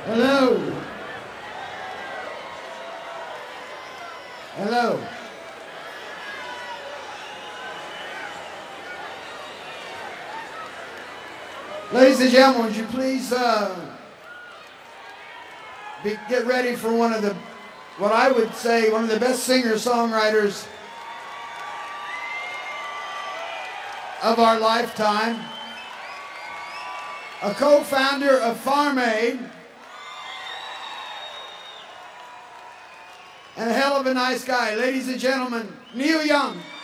Hello. Hello. Ladies and gentlemen, would you please get ready for one of the, what I would say, one of the best singer-songwriters of our lifetime, a co-founder of Farm Aid, and a hell of a nice guy. Ladies and gentlemen, Neil Young.